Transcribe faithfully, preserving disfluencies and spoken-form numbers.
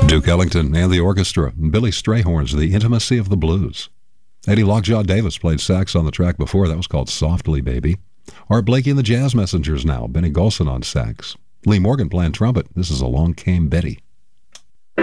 Duke Ellington and the orchestra, and Billy Strayhorn's The Intimacy of the Blues. Eddie Lockjaw Davis played sax on the track before. That was called Softly Baby. Art Blakey and the Jazz Messengers now. Benny Golson on sax. Lee Morgan playing trumpet. This is Along Came Betty.